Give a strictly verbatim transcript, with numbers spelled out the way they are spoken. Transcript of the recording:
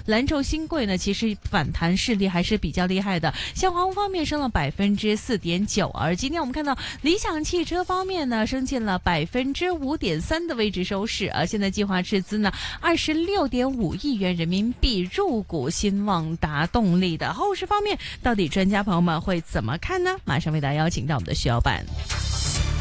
蓝筹新貴呢，其實反彈勢力還是比較厲害的。像華虹方面升了百分之四點九，而今天我們看到理想汽車方面呢，升進了百分之五點三的位置收市，而現在計劃斥資呢二十六點五億元人民幣入股新旺達動力的後市方面，到底專家朋友們會怎麼看呢？馬上為大家邀請到我們的徐老闆。